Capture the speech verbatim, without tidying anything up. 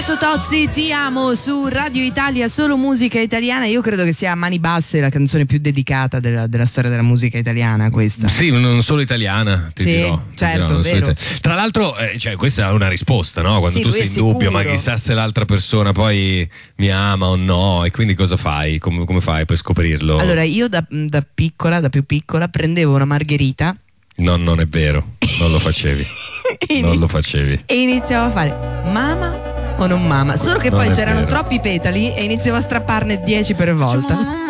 Tozzi, ti amo su Radio Italia, solo musica italiana. Io credo che sia a mani basse la canzone più dedicata della, della storia della musica italiana, questa. Sì, non solo italiana, ti sì, dirò. Ti certo, dirò, vero. Ita- Tra l'altro, eh, cioè, questa è una risposta, no? Quando Sì, tu lui sei è in dubbio, sicuro. ma chissà se l'altra persona poi mi ama o no, e quindi cosa fai? Come, come fai per scoprirlo? Allora, io da, da piccola, da più piccola, prendevo una margherita. No, non è vero, non lo facevi. Non lo facevi. E iniziavo a fare mama o non mama. Solo che Non poi è c'erano vero. troppi petali e iniziavo a strapparne dieci per volta.